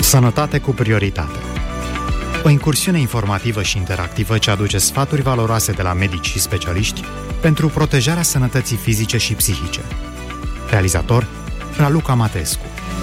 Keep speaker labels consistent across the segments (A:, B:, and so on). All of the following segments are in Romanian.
A: Sănătate cu prioritate. O incursiune informativă și interactivă ce aduce sfaturi valoroase de la medici și specialiști pentru protejarea sănătății fizice și psihice. Realizator Raluca Matescu.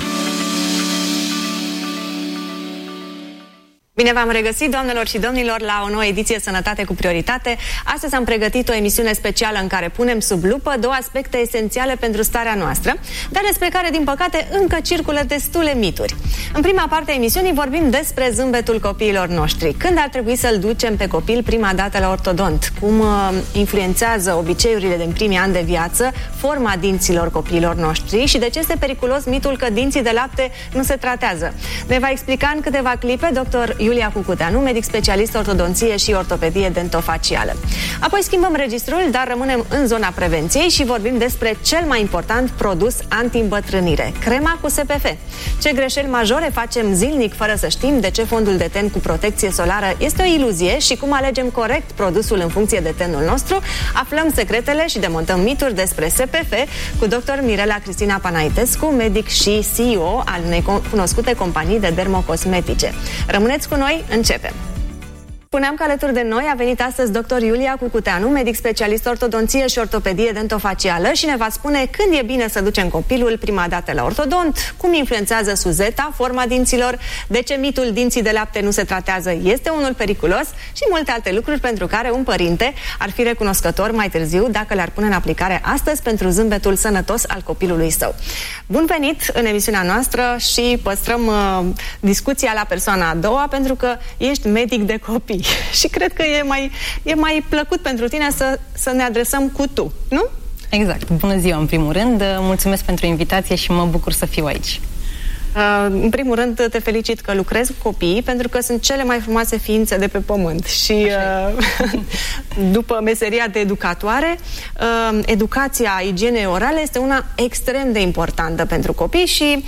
B: Bine v-am regăsit, doamnelor și domnilor, la o nouă ediție Sănătate cu prioritate. Astăzi am pregătit o emisiune specială în care punem sub lupă două aspecte esențiale pentru starea noastră, dar despre care, din păcate, încă circulă destule mituri. În prima parte a emisiunii vorbim despre zâmbetul copiilor noștri. Când ar trebui să-l ducem pe copil prima dată la ortodont? Cum influențează obiceiurile din primii ani de viață forma dinților copiilor noștri și de ce este periculos mitul că dinții de lapte nu se tratează? Ne va explica în câteva clipe dr. Iulia Cucuteanu, medic specialist ortodonție și ortopedie dentofacială. Apoi schimbăm registrul, dar rămânem în zona prevenției și vorbim despre cel mai important produs anti-îmbătrânire, crema cu SPF. Ce greșeli majore facem zilnic fără să știm, de ce fondul de ten cu protecție solară este o iluzie și cum alegem corect produsul în funcție de tenul nostru. Aflăm secretele și demontăm mituri despre SPF cu dr. Mirela Cristina Panaitescu, medic și CEO al unei cunoscute companii de dermocosmetice. Rămâneți cu noi, începem! Spuneam că alături de noi a venit astăzi dr. Iulia Cucuteanu, medic specialist ortodonție și ortopedie dentofacială și ne va spune când e bine să ducem copilul prima dată la ortodont, cum influențează suzeta, forma dinților, de ce mitul dinții de lapte nu se tratează este unul periculos și multe alte lucruri pentru care un părinte ar fi recunoscător mai târziu dacă le-ar pune în aplicare astăzi pentru zâmbetul sănătos al copilului său. Bun venit în emisiunea noastră și păstrăm discuția la persoana a doua pentru că ești medic de copii. Și cred că e mai plăcut pentru tine să ne adresăm cu tu, nu?
C: Exact. Bună ziua, în primul rând. Mulțumesc pentru invitație și mă bucur să fiu aici.
B: În primul rând, te felicit că lucrezi cu copiii, pentru că sunt cele mai frumoase ființe de pe pământ. Și după meseria de educatoare, educația igienei orale este una extrem de importantă pentru copii și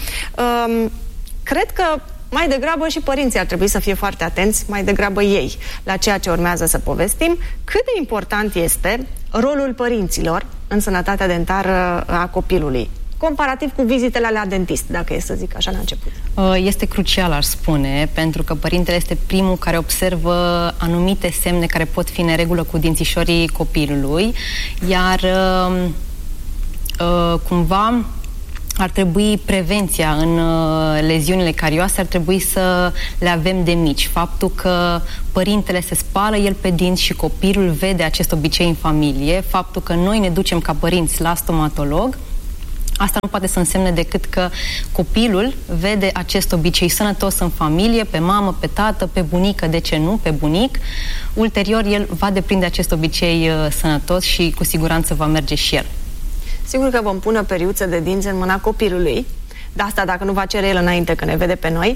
B: cred că mai degrabă și părinții ar trebui să fie foarte atenți, mai degrabă ei, la ceea ce urmează să povestim. Cât de important este rolul părinților în sănătatea dentară a copilului, comparativ cu vizitele la dentist, dacă e să zic așa la început?
C: Este crucial, aș spune, pentru că părintele este primul care observă anumite semne care pot fi în neregulă cu dințișorii copilului, iar cumva ar trebui prevenția în leziunile carioase, ar trebui să le avem de mici. Faptul că părintele se spală el pe dinți și copilul vede acest obicei în familie, faptul că noi ne ducem ca părinți la stomatolog, asta nu poate să însemne decât că copilul vede acest obicei sănătos în familie, pe mamă, pe tată, pe bunică, de ce nu, pe bunic. Ulterior, el va deprinde acest obicei sănătos și cu siguranță va merge și el.
B: Sigur că vom pune periuțe de dinți în mâna copilului, de asta dacă nu va cere el înainte că ne vede pe noi.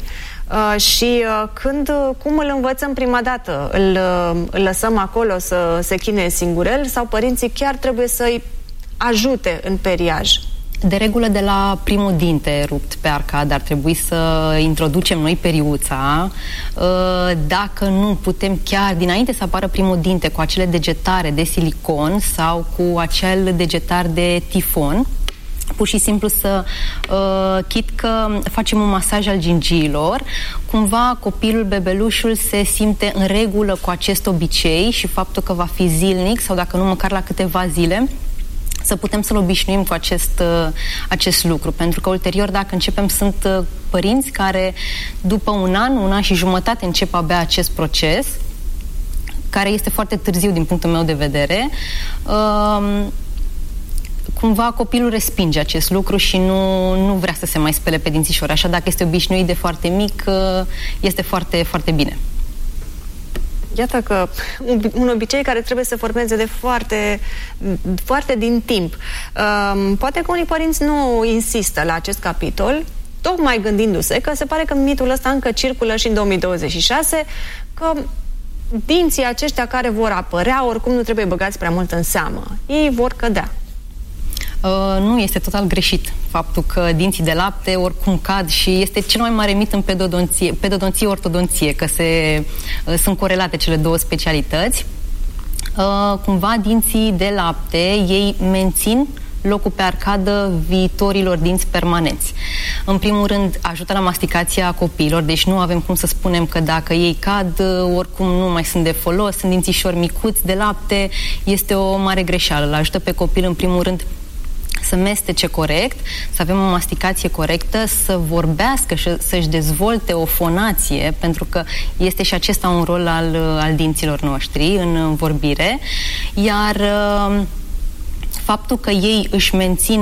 B: Cum îl învățăm prima dată? Îl lăsăm acolo să se chinuie singurel sau părinții chiar trebuie să-i ajute în periaj?
C: De regulă, de la primul dinte rupt pe arcadă ar trebui să introducem noi periuța. Dacă nu putem chiar dinainte să apară primul dinte cu acele degetare de silicon sau cu acel degetar de tifon, pur și simplu să chit că facem un masaj al gingiilor, cumva copilul, bebelușul se simte în regulă cu acest obicei și faptul că va fi zilnic sau dacă nu măcar la câteva zile, să putem să-l obișnuim cu acest lucru. Pentru că ulterior, dacă începem, sunt părinți care după un an și jumătate încep abia acest proces, care este foarte târziu din punctul meu de vedere. Cumva copilul respinge acest lucru și nu vrea să se mai spele pe dințișori. Așa, dacă este obișnuit de foarte mic, este foarte, foarte bine.
B: Iată că un obicei care trebuie să formeze de foarte din timp. Poate că unii părinți nu insistă la acest capitol, tocmai gândindu-se că se pare că mitul ăsta încă circulă și în 2026, că dinții aceștia care vor apărea oricum nu trebuie băgați prea mult în seamă. Ei vor cădea.
C: Nu, este total greșit faptul că dinții de lapte oricum cad și este cel mai mare mit în pedodonție, ortodonție, că sunt corelate cele două specialități. Cumva dinții de lapte, ei mențin locul pe arcadă viitorilor dinți permanenți. În primul rând, ajută la masticația copiilor, deci nu avem cum să spunem că dacă ei cad, oricum nu mai sunt de folos, sunt dințișori micuți de lapte, este o mare greșeală. Îl ajută pe copil, în primul rând, să mestece corect, să avem o masticație corectă, să vorbească și să-și dezvolte o fonație, pentru că este și acesta un rol al dinților noștri în vorbire, iar faptul că ei își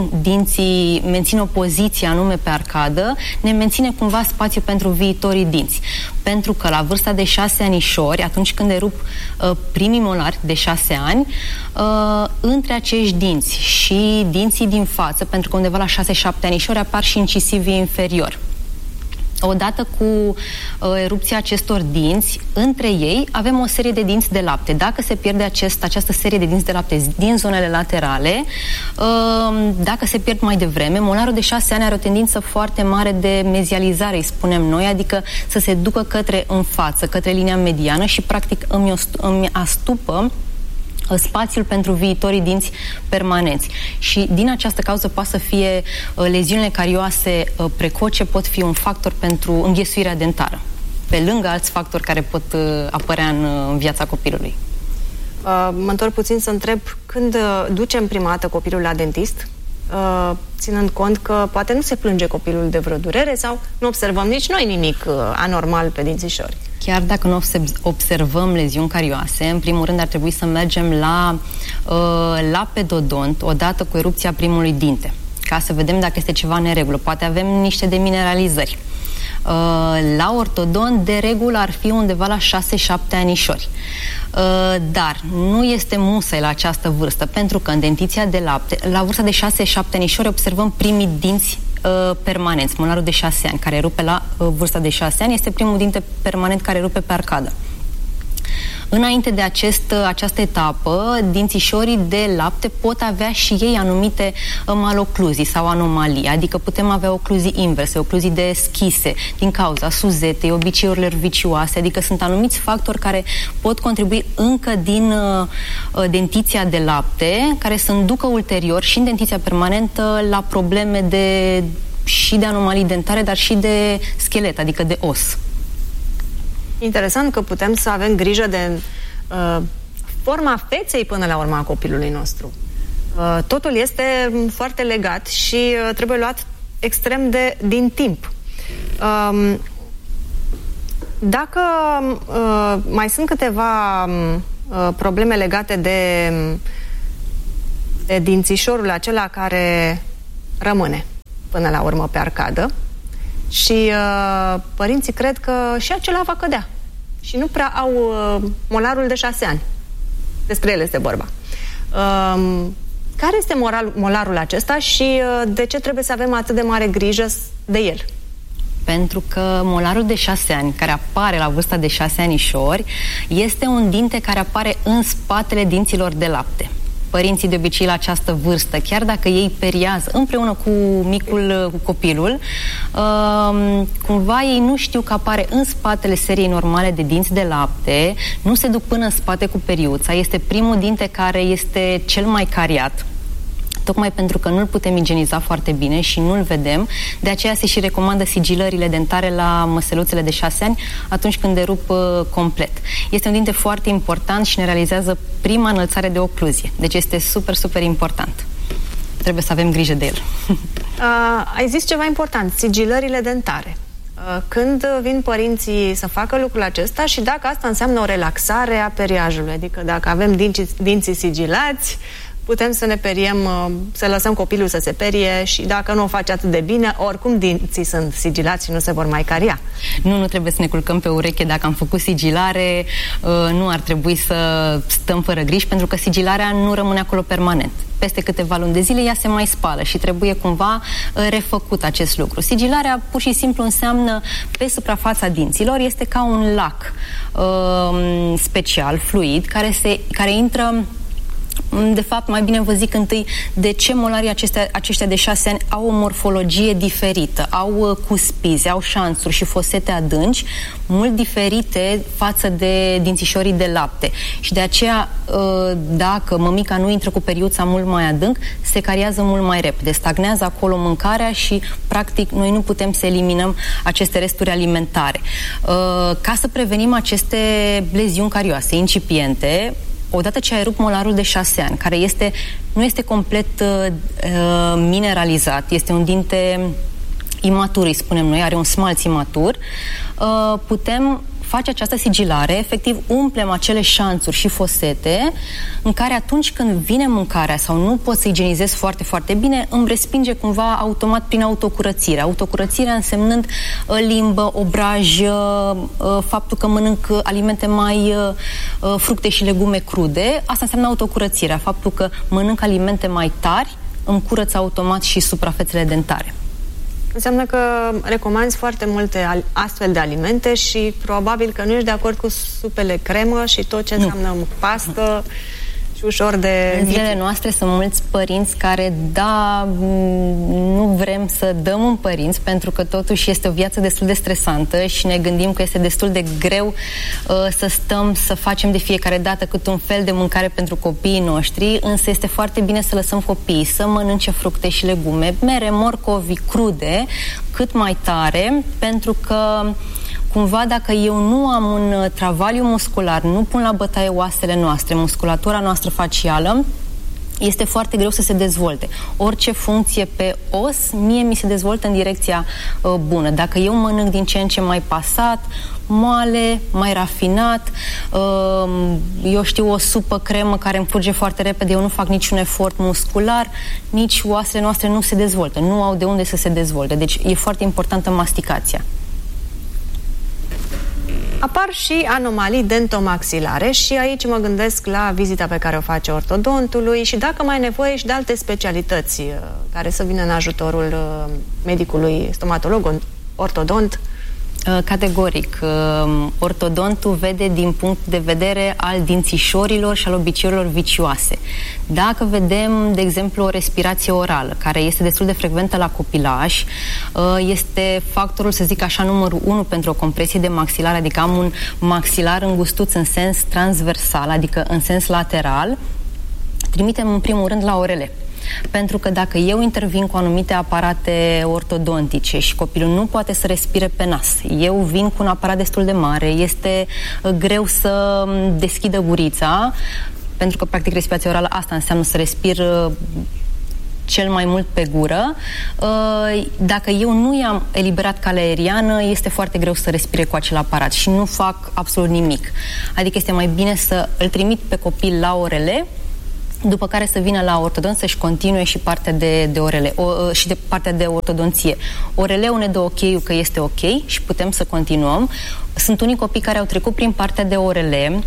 C: mențin o poziție anume pe arcadă, ne menține cumva spațiu pentru viitorii dinți. Pentru că la vârsta de 6 anișori, atunci când erup primii molari de 6 ani, între acești dinți și dinții din față, pentru că undeva la 6-7 anișori apar și incisivii inferior. Odată cu erupția acestor dinți, între ei avem o serie de dinți de lapte. Dacă se pierde această serie de dinți de lapte din zonele laterale, dacă se pierd mai devreme, molarul de 6 ani are o tendință foarte mare de mezializare, îi spunem noi, adică să se ducă către în față, către linia mediană și practic îmi astupă spațiul pentru viitorii dinți permanenți. Și din această cauză poate să fie leziunile carioase precoce, pot fi un factor pentru înghesuirea dentară, pe lângă alți factori care pot apărea în viața copilului.
B: Mă întorc puțin să întreb, când ducem prima dată copilul la dentist, ținând cont că poate nu se plânge copilul de vreo durere sau nu observăm nici noi nimic anormal pe dințișori?
C: Chiar dacă nu observăm leziuni carioase, în primul rând ar trebui să mergem la pedodont odată cu erupția primului dinte, ca să vedem dacă este ceva în neregulă. Poate avem niște demineralizări. La ortodont, de regulă, ar fi undeva la 6-7 anișori. Dar nu este musai la această vârstă, pentru că în dentiția de lapte, la vârsta de 6-7 anișori, observăm primii dinți permanenți. Molarul de 6 ani, care rupe la vârsta de 6 ani, este primul dinte permanent care rupe pe arcadă. Înainte de această etapă, dințișorii de lapte pot avea și ei anumite malocluzii sau anomalii, adică putem avea ocluzii inverse, ocluzii de schise, din cauza suzetei, obiceiurilor vicioase, adică sunt anumiți factori care pot contribui încă din dentiția de lapte, care să înducă ulterior și în dentiția permanentă la probleme și de anomalii dentare, dar și de schelet, adică de os.
B: Interesant că putem să avem grijă de forma feței până la urma copilului nostru. Totul este foarte legat și trebuie luat extrem din timp. Dacă mai sunt câteva probleme legate de dințișorul acela care rămâne până la urmă pe arcadă, și părinții cred că și acela va cădea. Și nu prea au molarul de 6 ani. Despre el este vorba. Care este molarul acesta și de ce trebuie să avem atât de mare grijă de el?
C: Pentru că molarul de 6 ani, care apare la vârsta de 6 anișori, este un dinte care apare în spatele dinților de lapte. Părinții de obicei la această vârstă, chiar dacă ei periază împreună cu copilul, cumva ei nu știu că apare în spatele seriei normale de dinți de lapte, nu se duc până în spate cu periuța, este primul dinte care este cel mai cariat, tocmai pentru că nu-l putem igieniza foarte bine și nu-l vedem. De aceea se și recomandă sigilările dentare la măseluțele de 6 ani atunci când erup complet. Este un dinte foarte important și ne realizează prima înălțare de ocluzie. Deci este super, super important. Trebuie să avem grijă de el.
B: Ai zis ceva important, sigilările dentare. Când vin părinții să facă lucrul acesta și dacă asta înseamnă o relaxare a periajului, adică dacă avem dinții sigilați, putem să ne periem, să lăsăm copilul să se perie și dacă nu o face atât de bine, oricum dinții sunt sigilați și nu se vor mai caria.
C: Nu trebuie să ne culcăm pe ureche dacă am făcut sigilare, nu ar trebui să stăm fără griji, pentru că sigilarea nu rămâne acolo permanent. Peste câteva luni de zile ea se mai spală și trebuie cumva refăcut acest lucru. Sigilarea pur și simplu înseamnă pe suprafața dinților, este ca un lac special, fluid, care intră De fapt, mai bine vă zic întâi de ce molarii aceștia de 6 ani au o morfologie diferită, au cuspize, au șanțuri și fosete adânci mult diferite față de dințișorii de lapte. Și de aceea, dacă mămica nu intră cu periuța mult mai adânc, se cariază mult mai repede, stagnează acolo mâncarea și, practic, noi nu putem să eliminăm aceste resturi alimentare. Ca să prevenim aceste leziuni carioase incipiente, odată ce ai rupt molarul de 6 ani, care nu este complet mineralizat, este un dinte imatur, îi spunem noi, are un smalț imatur, putem face această sigilare, efectiv umplem acele șanțuri și fosete în care atunci când vine mâncarea sau nu pot să igienizez foarte, foarte bine, îmi respinge cumva automat prin autocurățire. Autocurățirea însemnând limbă, obraj, faptul că mănânc alimente mai fructe și legume crude, asta înseamnă autocurățirea. Faptul că mănânc alimente mai tari îmi curăță automat și suprafețele dentare.
B: Înseamnă că recomanzi foarte multe astfel de alimente și probabil că nu ești de acord cu supele cremă și tot ce înseamnă pastă și ușor de...
C: În zilele noastre sunt mulți părinți care, nu vrem să dăm un părinți pentru că totuși este o viață destul de stresantă și ne gândim că este destul de greu să stăm, să facem de fiecare dată cât un fel de mâncare pentru copiii noștri, însă este foarte bine să lăsăm copiii să mănânce fructe și legume, mere, morcovi crude, cât mai tare, pentru că cumva dacă eu nu am un travaliu muscular, nu pun la bătaie oasele noastre, musculatura noastră facială, este foarte greu să se dezvolte. Orice funcție pe os, mie mi se dezvoltă în direcția bună. Dacă eu mănânc din ce în ce mai pasat, moale, mai rafinat, eu știu, o supă cremă care îmi fuge foarte repede, eu nu fac niciun efort muscular, nici oasele noastre nu se dezvoltă, nu au de unde să se dezvolte. Deci e foarte importantă masticația.
B: Apar și anomalii dentomaxilare și aici mă gândesc la vizita pe care o face ortodontului și dacă mai ai nevoie și de alte specialități care să vină în ajutorul medicului stomatolog, ortodont.
C: Categoric. Ortodontul vede din punct de vedere al dințișorilor și al obiceiurilor vicioase. Dacă vedem, de exemplu, o respirație orală, care este destul de frecventă la copilași, este factorul, să zic așa, numărul 1 pentru o compresie de maxilar, adică am un maxilar îngustuț în sens transversal, adică în sens lateral, trimitem în primul rând la orele. Pentru că dacă eu intervin cu anumite aparate ortodontice și copilul nu poate să respire pe nas, eu vin cu un aparat destul de mare, este greu să deschidă gurița, pentru că practic respirația orală asta înseamnă să respir cel mai mult pe gură. Dacă eu nu i-am eliberat calea aeriană, este foarte greu să respire cu acel aparat și nu fac absolut nimic. Adică este mai bine să îl trimit pe copil la orele, după care să vină la ortodont să-și continue și partea de orele și de partea de ortodonție. Oreleu ne dă ok-ul că este ok și putem să continuăm. Sunt unii copii care au trecut prin partea de orele,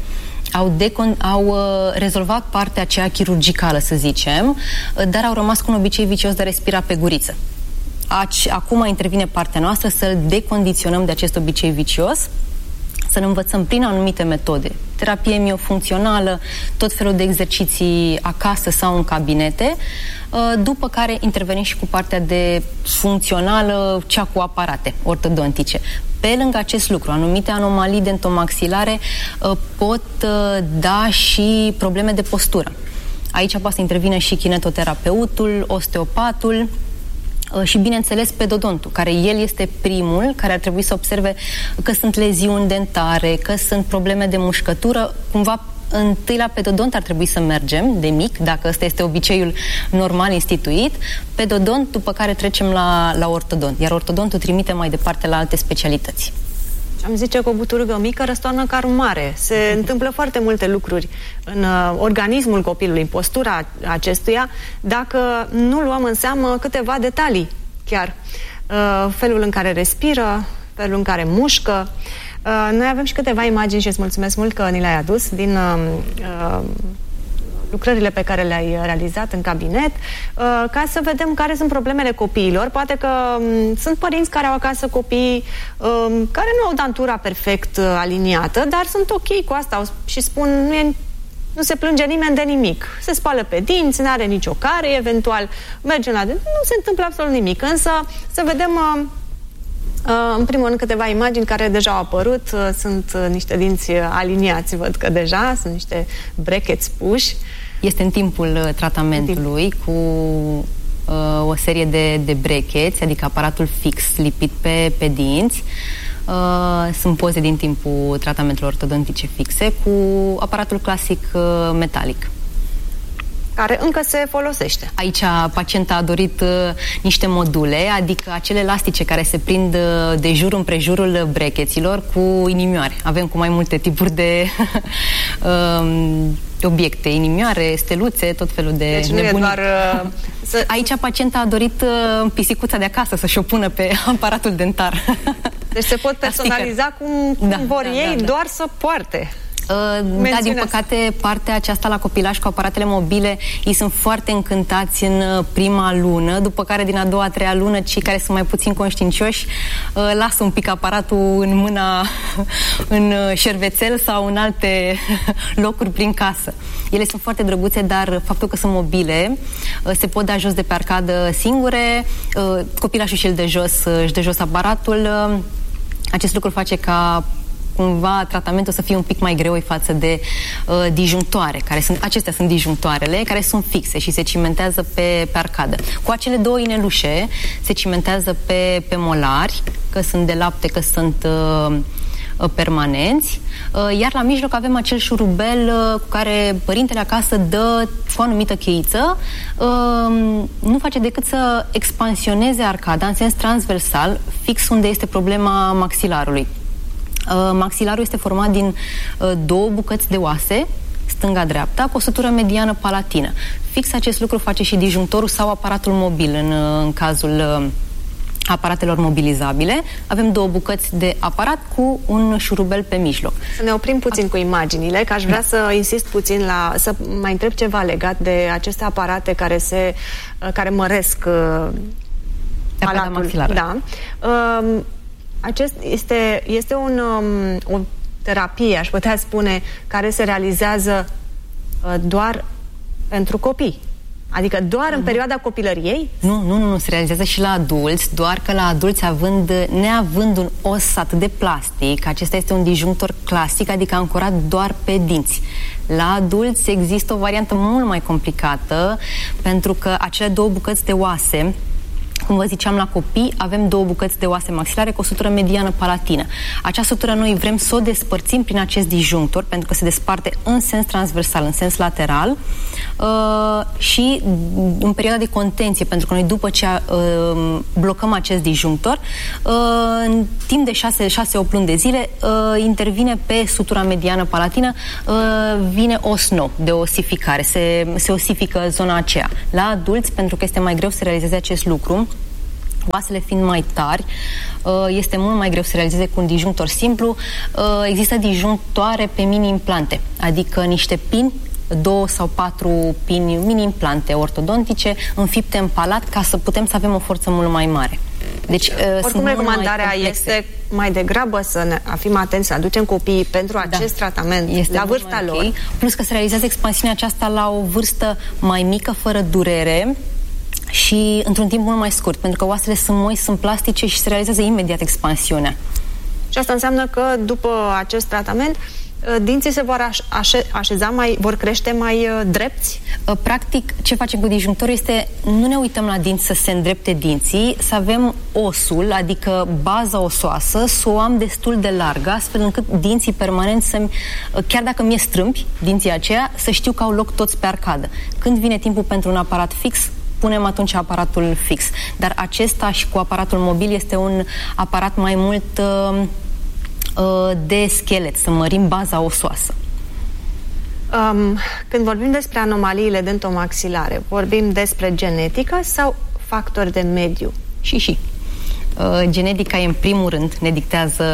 C: au rezolvat partea aceea chirurgicală, să zicem, dar au rămas cu un obicei vicios de a respira pe guriță. Acum intervine partea noastră să-l decondiționăm de acest obicei vicios, să-l învățăm prin anumite metode, terapie miofuncțională, tot felul de exerciții acasă sau în cabinete, după care intervenim și cu partea de funcțională, cea cu aparate ortodontice. Pe lângă acest lucru, anumite anomalii dentomaxilare pot da și probleme de postură. Aici poate să intervine și kinetoterapeutul, osteopatul, și, bineînțeles, pedodontul, care el este primul care ar trebui să observe că sunt leziuni dentare, că sunt probleme de mușcătură. Cumva, întâi la pedodont ar trebui să mergem, de mic, dacă ăsta este obiceiul normal instituit, pedodont, după care trecem la ortodont, iar ortodontul trimite mai departe la alte specialități.
B: Am zice că o buturugă mică răstoarnă carul mare. Se întâmplă foarte multe lucruri în organismul copilului, în postura acestuia, dacă nu luăm în seamă câteva detalii, chiar. Felul în care respiră, felul în care mușcă. Noi avem și câteva imagini și îți mulțumesc mult că ni le-ai adus din lucrările pe care le-ai realizat în cabinet, ca să vedem care sunt problemele copiilor. Poate că sunt părinți care au acasă copii care nu au dantura perfect aliniată, dar sunt ok cu asta și spun, nu e nu se plânge nimeni de nimic. Se spală pe dinți, nu are nicio care, eventual merge la nu se întâmplă absolut nimic. Însă să vedem în primul rând câteva imagini care deja au apărut. Sunt niște dinți aliniați, văd că deja sunt niște brackets puși. Este
C: în timpul tratamentului cu o serie de brackets, adică aparatul fix lipit pe dinți. Sunt poze din timpul tratamentelor ortodontice fixe cu aparatul clasic metalic,
B: care încă se folosește.
C: Aici pacienta a dorit niște module, adică acele elastice care se prind de jur împrejurul brecheților cu inimioare. Avem cu mai multe tipuri de obiecte, inimioare, steluțe, tot felul de
B: deci nebunii. Nu e doar,
C: Aici pacienta a dorit pisicuța de acasă să-și o pună pe aparatul dentar.
B: Deci se pot personaliza cum vor ei, doar să poarte.
C: Da, din păcate, partea aceasta la copilaj cu aparatele mobile, ei sunt foarte încântați în prima lună, după care din a doua, a treia lună, cei care sunt mai puțin conștiincioși lasă un pic aparatul în mâna, în șervețel sau în alte locuri prin casă. Ele sunt foarte drăguțe, dar faptul că sunt mobile, se pot da jos de pe arcadă singure, copilajul și își dă jos aparatul. Acest lucru face ca cumva tratamentul să fie un pic mai greu față de disjunctoare, acestea sunt disjunctoarele care sunt fixe și se cimentează pe arcadă. Cu acele două inelușe se cimentează pe molari, că sunt de lapte, că sunt permanenți, iar la mijloc avem acel șurubel cu care părintele acasă dă cu o anumită cheiță, nu face decât să expansioneze arcada în sens transversal, fix unde este problema maxilarului. Maxilarul este format din două bucăți de oase, stânga-dreapta, cu o sutură mediană palatină. Fix acest lucru face și disjunctorul sau aparatul mobil în cazul aparatelor mobilizabile. Avem două bucăți de aparat cu un șurubel pe mijloc.
B: Să ne oprim puțin cu imaginile, că aș vrea să insist puțin să mai întreb ceva legat de aceste aparate care măresc
C: palatul maxilară.
B: Da. Este o terapie, aș putea spune, care se realizează doar pentru copii. Adică doar în perioada copilăriei?
C: Nu, se realizează și la adulți, doar că la adulți, neavând un os atât de plastic, acesta este un disjunctor clasic, adică ancorat doar pe dinți. La adulți există o variantă mult mai complicată, pentru că acele două bucăți de oase, cum vă ziceam, la copii avem două bucăți de oase maxilare cu o sutură mediană palatină. Acea sutură noi vrem să o despărțim prin acest disjunctor, pentru că se desparte în sens transversal, în sens lateral, și în perioada de contenție, pentru că noi după ce blocăm acest disjunctor, în timp de 6-8 luni de zile intervine pe sutura mediană palatină, vine os nou de osificare, se osifică zona aceea. La adulți, pentru că este mai greu să realizeze acest lucru, oasele fiind mai tari, este mult mai greu să realizeze cu un disjunctor simplu. Există disjunctoare pe mini-implante, adică niște pini, 2 sau 4 pini mini-implante ortodontice înfipte în palat ca să putem să avem o forță mult mai mare. Deci,
B: oricum, recomandarea este mai degrabă să fim atenți, să aducem copiii pentru acest tratament la vârsta lor.
C: Plus că se realizează expansiunea aceasta la o vârstă mai mică, fără durere și într-un timp mult mai scurt, pentru că oasele sunt moi, sunt plastice și se realizează imediat expansiunea.
B: Și asta înseamnă că după acest tratament dinții se vor așeza vor crește mai drepți?
C: Practic, ce facem cu disjunctorul este, nu ne uităm la dinți să se îndrepte dinții, să avem osul, adică baza osoasă, să o am destul de largă, astfel încât dinții permanent chiar dacă mi-e strâmbi, dinții aceia, să știu că au loc toți pe arcadă. Când vine timpul pentru un aparat fix, punem atunci aparatul fix. Dar acesta și cu aparatul mobil este un aparat mai mult de schelet, să mărim baza osoasă.
B: Când vorbim despre anomaliile dentomaxilare, vorbim despre genetică sau factori de mediu?
C: Și. Genetica în primul rând ne dictează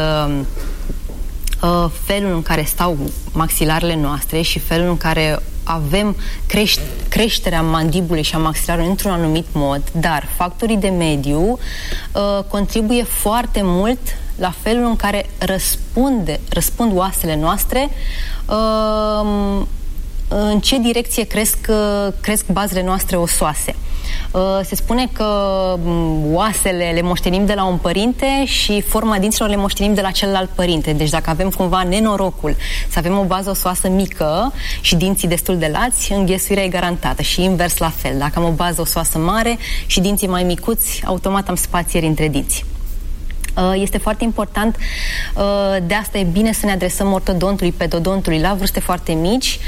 C: felul în care stau maxilarele noastre și felul în care avem creșterea mandibulei și a maxilarului într-un anumit mod, dar factorii de mediu contribuie foarte mult la felul în care răspund oasele noastre în ce direcție cresc bazele noastre osoase. Se spune că oasele le moștenim de la un părinte și forma dinților le moștenim de la celălalt părinte. Deci dacă avem cumva nenorocul să avem o bază osoasă mică și dinții destul de lați, înghesuirea e garantată și invers la fel. Dacă am o bază osoasă mare și dinții mai micuți, automat am spațieri între dinți. Este foarte important, de asta e bine să ne adresăm ortodontului, pedodontului la vârste foarte mici,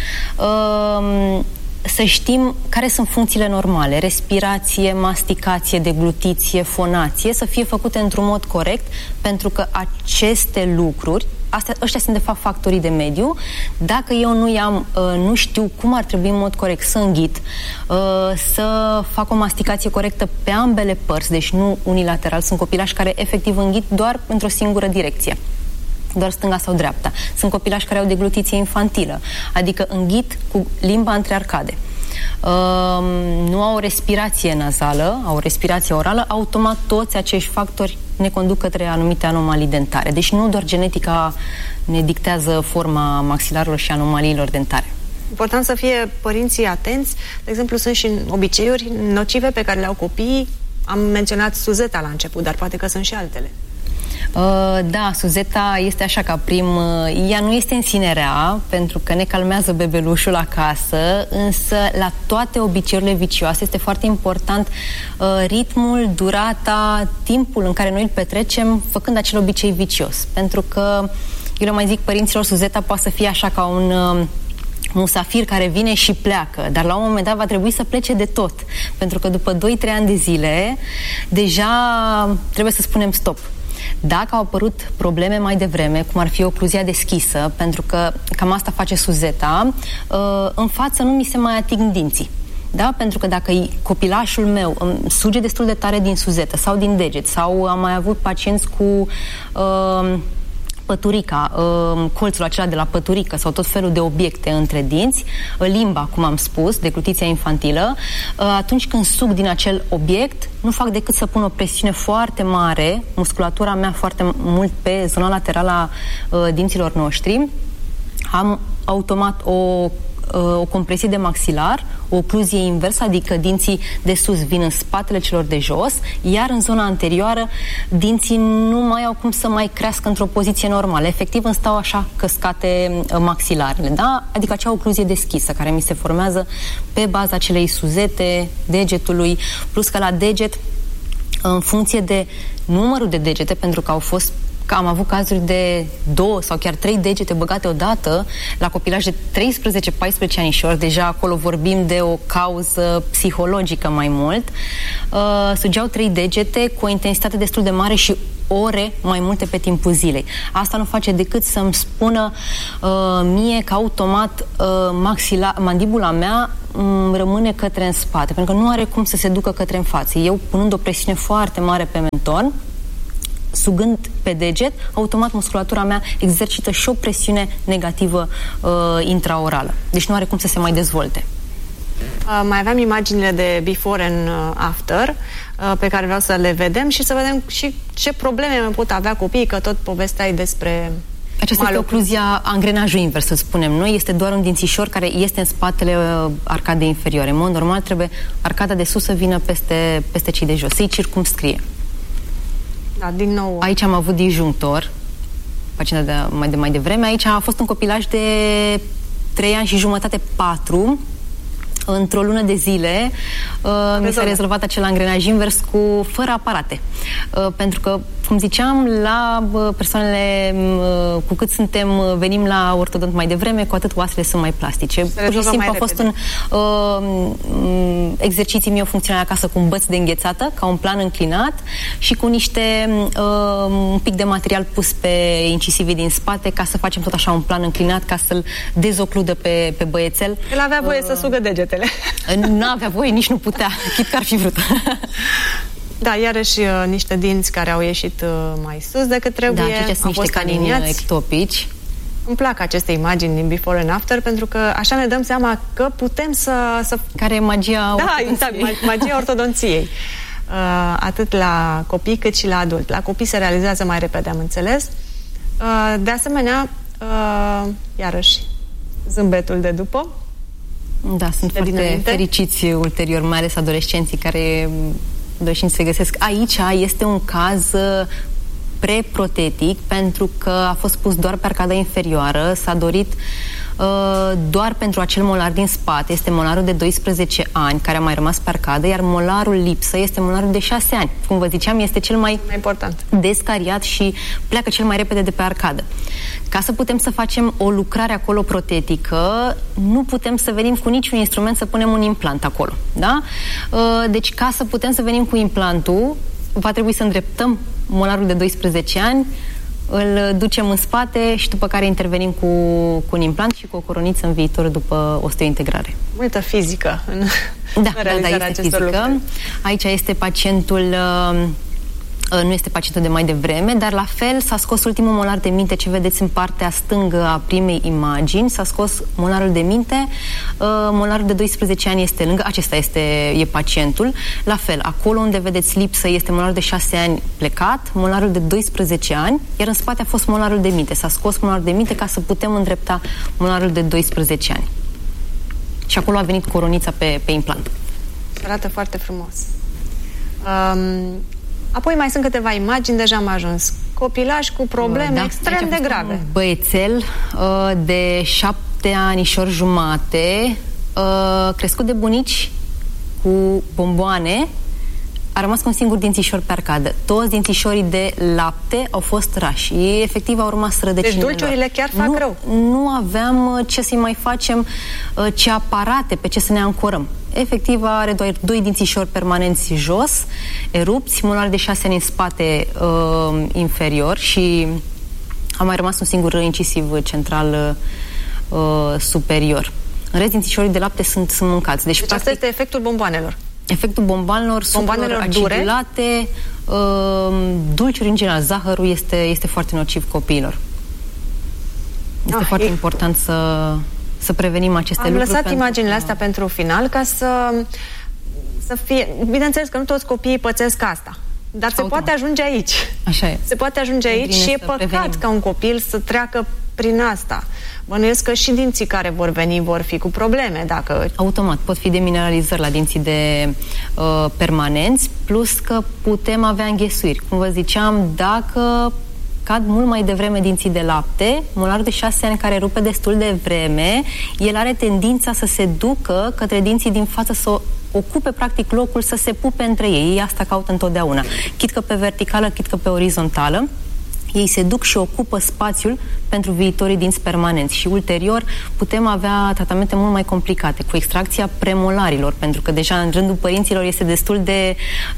C: să știm care sunt funcțiile normale, respirație, masticație, deglutiție, fonație, să fie făcute într-un mod corect, pentru că aceste lucruri, ăștia sunt de fapt factorii de mediu. Dacă eu nu știu cum ar trebui în mod corect să înghit, să fac o masticație corectă pe ambele părți, deci nu unilateral, sunt copilași care efectiv înghit doar într-o singură direcție, doar stânga sau dreapta. Sunt copilași care au deglutiție infantilă, adică înghit cu limba între arcade. Nu au o respirație nazală, au o respirație orală, automat toți acești factori ne conduc către anumite anomalii dentare. Deci nu doar genetica ne dictează forma maxilarelor și anomaliilor dentare.
B: Important să fie părinții atenți. De exemplu, sunt și obiceiuri nocive pe care le au copiii. Am menționat suzeta la început, dar poate că sunt și altele.
C: Da, suzeta este așa ca ea nu este în sine rea, pentru că ne calmează bebelușul acasă, însă la toate obiceiurile vicioase este foarte important ritmul, durata, timpul în care noi îl petrecem făcând acel obicei vicios. Pentru că, eu le mai zic părinților, suzeta poate să fie așa ca un musafir care vine și pleacă, dar la un moment dat va trebui să plece de tot, pentru că după 2-3 ani de zile deja trebuie să spunem stop. Dacă au apărut probleme mai devreme, cum ar fi ocluzia deschisă, pentru că cam asta face suzeta, în față nu mi se mai ating dinții. Da? Pentru că dacă copilașul meu îmi suge destul de tare din suzetă sau din deget, sau am mai avut pacienți cu păturica, colțul acela de la păturică sau tot felul de obiecte între dinți, limba, cum am spus, deglutiția infantilă, atunci când sug din acel obiect, nu fac decât să pun o presiune foarte mare, musculatura mea foarte mult pe zona laterală a dinților noștri, am automat o compresie de maxilar, o ocluzie inversă, adică dinții de sus vin în spatele celor de jos, iar în zona anterioară dinții nu mai au cum să mai crească într-o poziție normală. Efectiv îmi stau așa căscate maxilarele, da? Adică acea ocluzie deschisă care mi se formează pe baza acelei suzete, degetului, plus că la deget, în funcție de numărul de degete, pentru că am avut cazuri de 2 sau chiar 3 degete băgate odată la copilași de 13-14 anișori, deja acolo vorbim de o cauză psihologică mai mult. Sugeau 3 degete cu o intensitate destul de mare și ore mai multe pe timpul zilei. Asta nu face decât să-mi spună mie că automat mandibula mea rămâne către în spate, pentru că nu are cum să se ducă către în față. Eu, punând o presiune foarte mare pe menton, sugând pe deget, automat musculatura mea exercită și o presiune negativă intraorală. Deci nu are cum să se mai dezvolte.
B: Mai aveam imaginile de before and after pe care vreau să le vedem și să vedem și ce probleme pot avea copiii, că tot povesteai despre...
C: Aceasta este ocluzia, angrenajul invers, să spunem noi, este doar un dințișor care este în spatele arcadei inferioare. În mod normal trebuie arcada de sus să vină peste cei de jos, să-i circumscrie.
B: Da, din nou.
C: Aici am avut disjunctor, pacienta de mai devreme. Aici a fost un copilaj de 3 ani și jumătate, 4. Într-o lună de zile mi s-a rezolvat acel angrenaj invers fără aparate. Pentru că, cum ziceam, la persoanele cu cât venim la ortodont mai devreme, cu atât oasele sunt mai plastice. Pur și simplu a fost un exerciții miofuncționale acasă cu un băț de înghețată, ca un plan înclinat și cu un pic de material pus pe incisivii din spate ca să facem tot așa un plan înclinat, ca să-l dezocludă pe băiețel.
B: El avea voie să sugă degetele.
C: N-avea voie, nici nu putea, chit că ar fi vrut.
B: Da, iarăși niște dinți care au ieșit mai sus decât trebuie.
C: Da, aceștia sunt niște canini ectopici.
B: Îmi plac aceste imagini din before and after, pentru că așa ne dăm seama că putem să...
C: Care e magia ortodonției.
B: Da, exact, magia ortodonției. Atât la copii cât și la adulți. La copii se realizează mai repede, am înțeles. De asemenea, iarăși, zâmbetul de după.
C: Da, sunt foarte fericiți ulterior, mai ales adolescenții care doresc să se găsesc. Aici este un caz preprotetic, pentru că a fost pus doar pe arcada inferioară, s-a dorit doar pentru acel molar din spate. Este molarul de 12 ani care a mai rămas pe arcadă, iar molarul lipsă este molarul de 6 ani. Cum vă ziceam, este cel mai important, descariat și pleacă cel mai repede de pe arcadă. Ca să putem să facem o lucrare acolo protetică, nu putem să venim cu niciun instrument să punem un implant acolo. Da? Deci, ca să putem să venim cu implantul, va trebui să îndreptăm molarul de 12 ani, îl ducem în spate și după care intervenim cu un implant și cu o coroniță în viitor după osteointegrare.
B: Multă fizică în realizarea acestor lucruri.
C: Aici este pacientul, nu este pacientul de mai devreme, dar la fel s-a scos ultimul molar de minte, ce vedeți în partea stângă a primei imagini, s-a scos molarul de minte, molarul de 12 ani este lângă, acesta e pacientul. La fel, acolo unde vedeți lipsă este molarul de 6 ani plecat, molarul de 12 ani, iar în spate a fost molarul de minte. S-a scos molarul de minte ca să putem îndrepta molarul de 12 ani. Și acolo a venit coronița pe implant.
B: Arată foarte frumos. Apoi mai sunt câteva imagini, deja am ajuns. Copilași cu probleme extrem de grave.
C: Un băiețel de 7 anișori jumate, crescut de bunici cu bomboane, a rămas cu un singur dințișor pe arcadă. Toți dințișorii de lapte au fost rași. Ei efectiv au rămas rădăcinile.
B: Deci dulciurile chiar fac rău.
C: Nu aveam ce să-i mai facem, ce aparate, pe ce să ne ancorăm. Efectiv are doar 2 dințișori permanenți jos, erupți, molar de 6 ani în spate inferior și a mai rămas un singur incisiv central superior. În rest, dințișorii de lapte sunt mâncați. Deci
B: practic, asta este efectul bomboanelor.
C: Efectul bomboanelor acidulate, dulciuri în general, zahărul este foarte nociv copiilor. Este foarte important să prevenim aceste lucruri.
B: Am lăsat imaginile astea pentru final ca să fie... Bineînțeles că nu toți copiii pățesc asta, dar se poate ajunge aici.
C: Așa e.
B: Se poate ajunge aici și e păcat ca un copil să treacă prin asta. Bănuiesc că și dinții care vor veni vor fi cu probleme.
C: Automat, pot fi demineralizări la dinții de permanenți, plus că putem avea înghesuiri. Cum vă ziceam, dacă cad mult mai devreme dinții de lapte, molarul de 6 ani care rupe destul de vreme, el are tendința să se ducă către dinții din față, să ocupe practic locul, să se pupe între ei. Ei asta caută întotdeauna. Chit că pe verticală, chit că pe orizontală. Ei se duc și ocupă spațiul pentru viitorii dinți permanenți și ulterior putem avea tratamente mult mai complicate, cu extracția premolarilor, pentru că deja în rândul părinților este destul de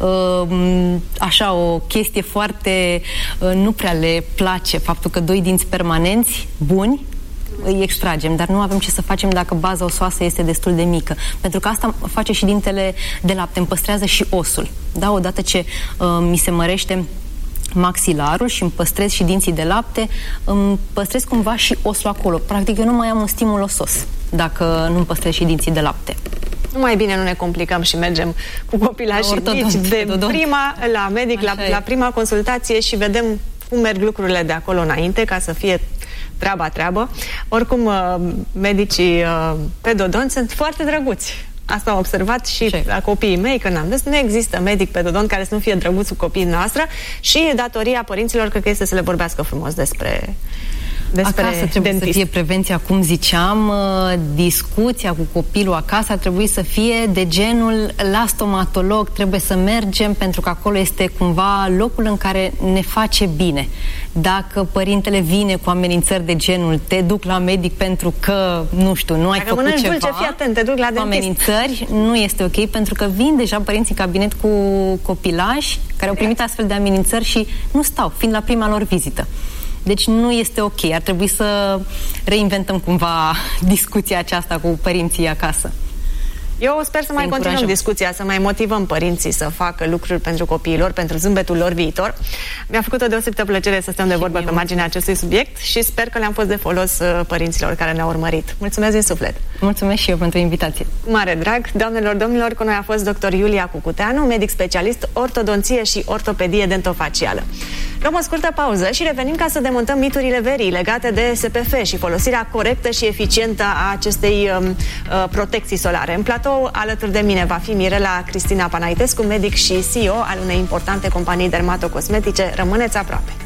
C: așa o chestie foarte nu prea le place faptul că 2 dinți permanenți buni îi extragem, dar nu avem ce să facem dacă baza osoasă este destul de mică, pentru că asta face și dintele de lapte, îmi păstrează și osul. Da? Odată ce mi se mărește maxilarul și îmi păstrez și dinții de lapte, îmi păstrez cumva și osul acolo. Practic eu nu mai am un stimul osos dacă nu îmi păstrez și dinții de lapte.
B: Nu mai bine nu ne complicăm și mergem cu copilașii mici de prima la medic, la prima consultație și vedem cum merg lucrurile de acolo înainte, ca să fie treabă. Oricum, medicii pedodonți sunt foarte drăguți. Asta am observat și la copiii mei când am dus. Nu există medic pedodont care să nu fie drăguț cu copiii noastre și datoria părinților cred că este să le vorbească frumos despre
C: acasă trebuie dentist. Să fie prevenția, cum ziceam, discuția cu copilul acasă ar trebui să fie de genul la stomatolog, trebuie să mergem pentru că acolo este cumva locul în care ne face bine. Dacă părintele vine cu amenințări de genul te duc la medic pentru că, nu știu, nu ai făcut ceva,
B: dulce, fii atent, te duc la dentist.
C: Amenințări, nu este ok, pentru că vin deja părinții în cabinet cu copilași care au primit astfel de amenințări și nu stau, fiind la prima lor vizită. Deci nu este ok. Ar trebui să reinventăm cumva discuția aceasta cu părinții acasă.
B: Eu sper să mai continuăm discuția, să mai motivăm părinții să facă lucruri pentru copiilor, pentru zâmbetul lor viitor. Mi-a făcut o deosebită plăcere să stăm de vorbă pe marginea acestui subiect și sper că le-am fost de folos părinților care ne-au urmărit. Mulțumesc din suflet!
C: Mulțumesc și eu pentru invitație!
B: Mare drag! Doamnelor, domnilor, cu noi a fost dr. Iulia Cucuteanu, medic specialist, ortodonție și ortopedie dentofacială. Luăm o scurtă pauză și revenim ca să demontăm miturile verii legate de SPF și folosirea corectă și eficientă a acestei protecții solare. În platou, alături de mine, va fi Mirela Cristina Panaitescu, medic și CEO al unei importante companii dermatocosmetice. Rămâneți aproape!